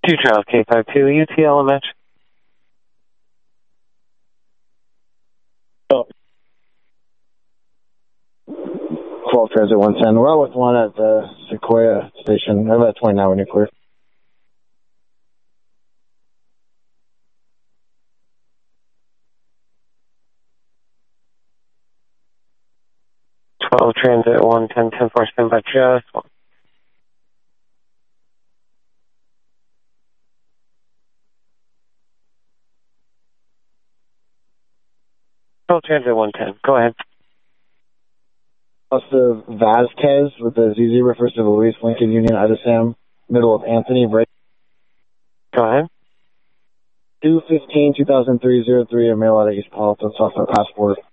2 Charles K52, UTLMH. Oh. 12 Transit 110. We're out with one at the Sequoia station. I'm at 29 when you're clear. Transit 110, 10-4, stand by just one. Transit 110, go ahead. Plus the Vasquez with the ZZ refers to Luis Lincoln Union Idasam, middle of Anthony, right? Go ahead. 215-2003-03, a mail out of East Palo, off our passport.